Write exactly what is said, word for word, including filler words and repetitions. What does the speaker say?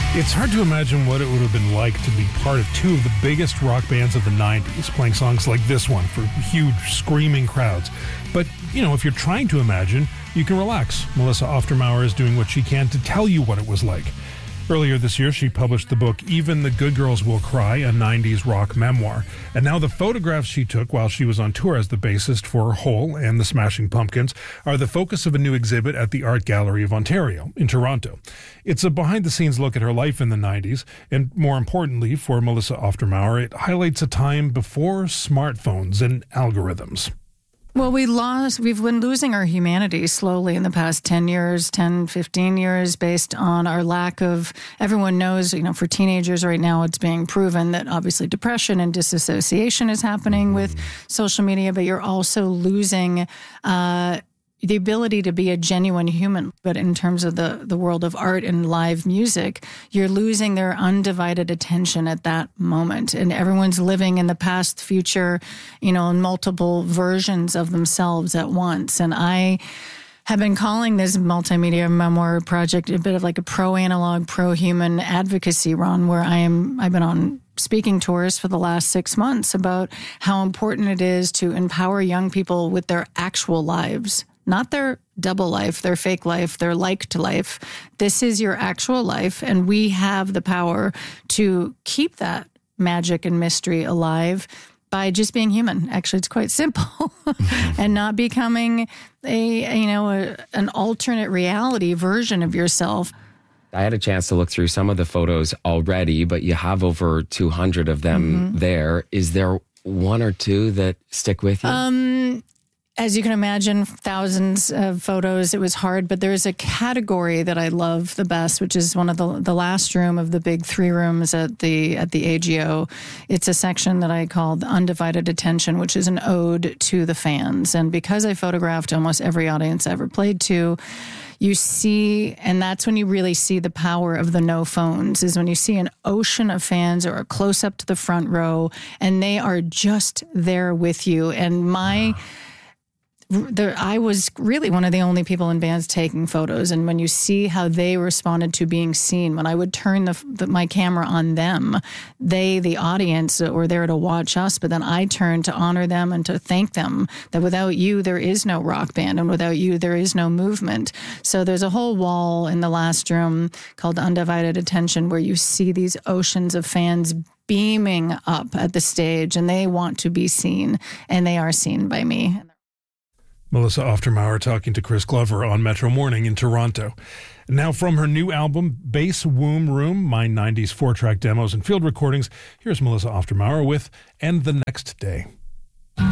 It's hard to imagine what it would have been like to be part of two of the biggest rock bands of the nineties, playing songs like this one for huge, screaming crowds. But, you know, if you're trying to imagine, you can relax. Melissa Oftermauer is doing what she can to tell you what it was like. Earlier this year, she published the book Even the Good Girls Will Cry, a nineties rock memoir. And now the photographs she took while she was on tour as the bassist for Hole and the Smashing Pumpkins are the focus of a new exhibit at the Art Gallery of Ontario in Toronto. It's a behind-the-scenes look at her life in the nineties, and more importantly, for Melissa Oftermauer, it highlights a time before smartphones and algorithms. Well, we lost, we've been losing our humanity slowly in the past ten years, ten, fifteen years, based on our lack of, everyone knows, you know, for teenagers right now, it's being proven that obviously depression and disassociation is happening mm-hmm. with social media, but you're also losing uh, the ability to be a genuine human. But in terms of the, the world of art and live music, you're losing their undivided attention at that moment. And everyone's living in the past, future, you know, in multiple versions of themselves at once. And I have been calling this multimedia memoir project a bit of like a pro-analog, pro-human advocacy, Ron, where I am, I've been on speaking tours for the last six months about how important it is to empower young people with their actual lives. Not their double life, their fake life, their liked life. This is your actual life, and we have the power to keep that magic and mystery alive by just being human. Actually, it's quite simple, and not becoming a you know a, an alternate reality version of yourself. I had a chance to look through some of the photos already, but you have over two hundred of them mm-hmm. there. Is there one or two that stick with you? Um. As you can imagine, thousands of photos. It was hard, but there's a category that I love the best, which is one of the the last room of the big three rooms at the at the A G O. It's a section that I call the Undivided Attention, which is an ode to the fans. And because I photographed almost every audience I ever played to, you see, and that's when you really see the power of the no phones, is when you see an ocean of fans or a close up to the front row, and they are just there with you. And my... Wow. The, I was really one of the only people in bands taking photos. And when you see how they responded to being seen, when I would turn the, the, my camera on them, they, the audience, were there to watch us. But then I turned to honor them and to thank them that without you, there is no rock band. And without you, there is no movement. So there's a whole wall in the last room called Undivided Attention where you see these oceans of fans beaming up at the stage. And they want to be seen. And they are seen by me. Melissa Oftermauer talking to Chris Glover on Metro Morning in Toronto. Now from her new album, Bass Womb Room, My nineties four-track demos and field recordings, here's Melissa Oftermauer with And the Next Day.